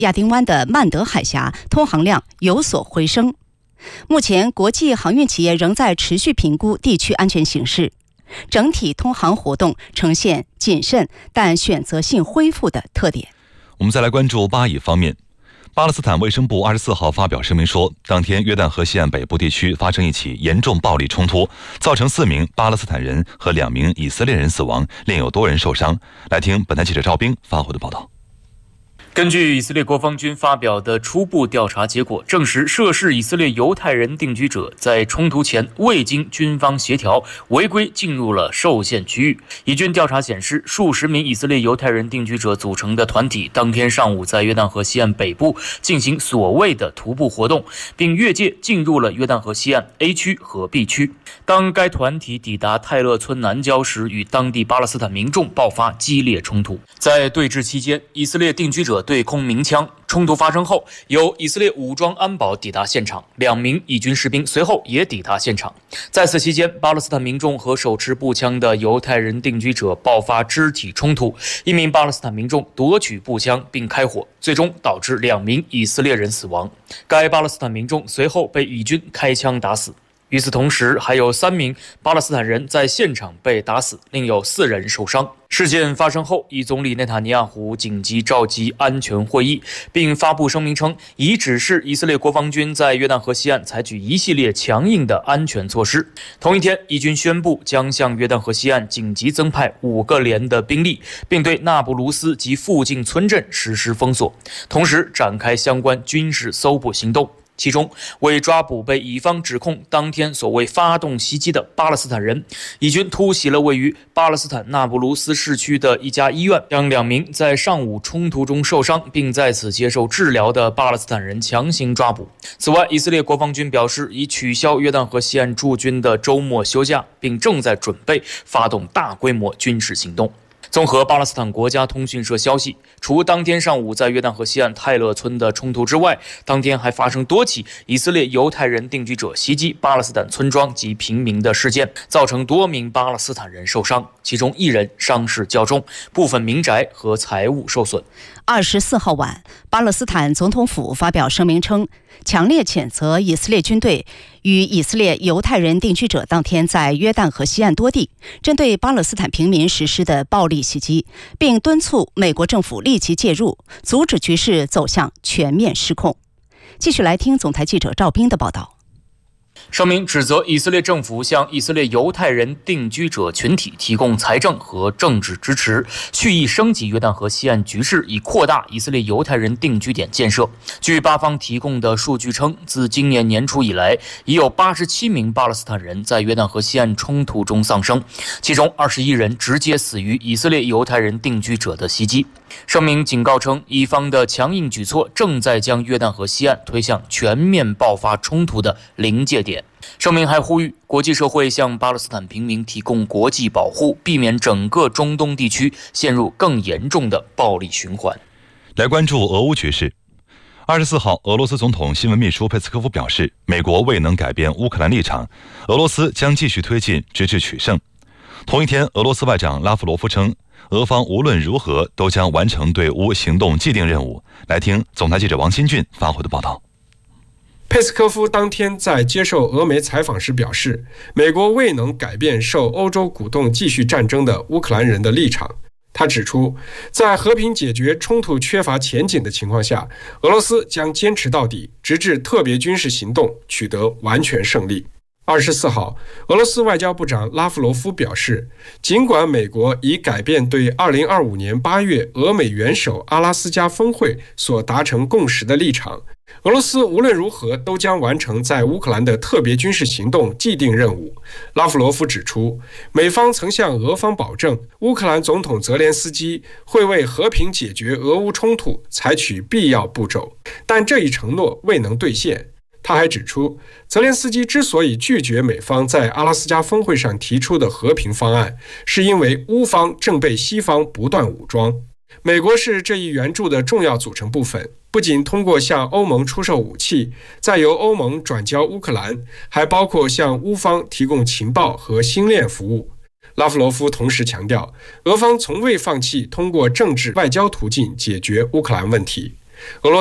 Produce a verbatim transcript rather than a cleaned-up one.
亚丁湾的曼德海峡通航量有所回升。目前，国际航运企业仍在持续评估地区安全形势，整体通航活动呈现谨慎但选择性恢复的特点。 我们再来关注巴以方面。巴勒斯坦卫生部二十四号发表声明说，当天约旦河西岸北部地区发生一起严重暴力冲突，造成四名巴勒斯坦人和两名以色列人死亡，另有多人受伤。来听本台记者赵兵发回的报道。 根据以色列国防军发表的初步调查结果证实，涉事以色列犹太人定居者在冲突前未经军方协调，违规进入了受限区域。以军调查显示，数十名以色列犹太人定居者组成的团体当天上午在约旦河西岸北部进行所谓的徒步活动，并越界进入了约旦河西岸 A 区和 B 区。当该团体抵达泰勒村南郊时，与当地巴勒斯坦民众爆发激烈冲突。在对峙期间，以色列定居者对空鸣枪。冲突发生后，由以色列武装安保抵达现场，两名以军士兵随后也抵达现场。在此期间，巴勒斯坦民众和手持步枪的犹太人定居者爆发肢体冲突，一名巴勒斯坦民众夺取步枪并开火，最终导致两名以色列人死亡。该巴勒斯坦民众随后被以军开枪打死。与此同时，还有三名巴勒斯坦人在现场被打死，另有四人受伤。事件发生后，以总理内塔尼亚胡紧急召集安全会议，并发布声明称，已指示以色列国防军在约旦河西岸采取一系列强硬的安全措施。同一天，以军宣布将向约旦河西岸紧急增派五个连的兵力，并对纳布卢斯及附近村镇实施封锁，同时展开相关军事搜捕行动。其中，为抓捕被以方指控当天所谓发动袭击的巴勒斯坦人，以军突袭了位于巴勒斯坦纳布卢斯市区的一家医院，将两名在上午冲突中受伤并在此接受治疗的巴勒斯坦人强行抓捕。此外，以色列国防军表示已取消约旦河西岸驻军的周末休假，并正在准备发动大规模军事行动。综合巴勒斯坦国家通讯社消息，除当天上午在约旦河西岸泰勒村的冲突之外，当天还发生多起以色列犹太人定居者袭击巴勒斯坦村庄及平民的事件，造成多名巴勒斯坦人受伤，其中一人伤势较重，部分民宅和财物受损。 二十四号晚，巴勒斯坦总统府发表声明称，强烈谴责以色列军队与以色列犹太人定居者当天在约旦河西岸多地针对巴勒斯坦平民实施的暴力袭击，并敦促美国政府立即介入，阻止局势走向全面失控。继续来听总台记者赵斌的报道。 声明指责以色列政府向以色列犹太人定居者群体提供财政和政治支持，蓄意升级约旦河西岸局势，以扩大以色列犹太人定居点建设。据巴方提供的数据称，自今年年初以来，已有八十七名巴勒斯坦人在约旦河西岸冲突中丧生，其中二十一人直接死于以色列犹太人定居者的袭击。声明警告称，以方的强硬举措正在将约旦河西岸推向全面爆发冲突的临界点。声明还呼吁国际社会向巴勒斯坦平民提供国际保护，避免整个中东地区陷入更严重的暴力循环。 来关注俄乌局势。二十四号，俄罗斯总统新闻秘书佩斯科夫表示，美国未能改变乌克兰立场，俄罗斯将继续推进直至取胜。同一天，俄罗斯外长拉夫罗夫称，俄方无论如何都将完成对乌行动既定任务。来听总台记者王新俊发回的报道。 佩斯科夫当天在接受俄媒采访时表示，美国未能改变受欧洲鼓动继续战争的乌克兰人的立场。他指出，在和平解决冲突缺乏前景的情况下，俄罗斯将坚持到底，直至特别军事行动取得完全胜利。二十四号，俄罗斯外交部长拉夫罗夫表示，尽管美国已改变对二零二五年八月俄美元首阿拉斯加峰会所达成共识的立场，俄罗斯无论如何都将完成在乌克兰的特别军事行动既定任务。拉夫罗夫指出，美方曾向俄方保证，乌克兰总统泽连斯基会为和平解决俄乌冲突采取必要步骤，但这一承诺未能兑现。他还指出，泽连斯基之所以拒绝美方在阿拉斯加峰会上提出的和平方案，是因为乌方正被西方不断武装。美国是这一援助的重要组成部分，不仅通过向欧盟出售武器，再由欧盟转交乌克兰，还包括向乌方提供情报和星链服务。拉夫罗夫同时强调，俄方从未放弃通过政治外交途径解决乌克兰问题。 俄罗